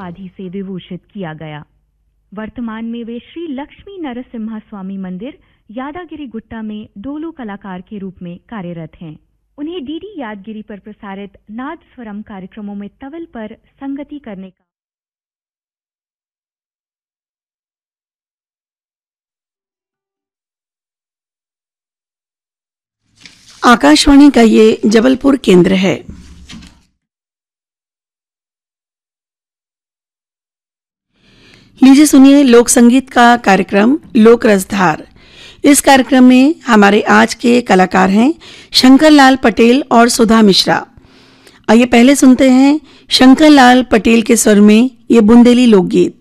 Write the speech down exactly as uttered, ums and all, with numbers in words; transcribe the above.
उपाधि से विभूषित किया गया। वर्तमान में वे श्री लक्ष्मी नरसिम्हा स्वामी मंदिर यादागिरी गुट्टा में डोलू कलाकार के रूप में कार्यरत हैं। उन्हें डीडी यादगिरी पर प्रसारित नाद स्वरम कार्यक्रमों में तबल पर संगति करने का आकाशवाणी का ये जबलपुर केंद्र है। लीजिए सुनिए लोक संगीत का कार्यक्रम लोक रसधार। इस कार्यक्रम में हमारे आज के कलाकार हैं शंकर लाल पटेल और सुधा मिश्रा। आइए पहले सुनते हैं शंकर लाल पटेल के स्वर में ये बुंदेली लोकगीत।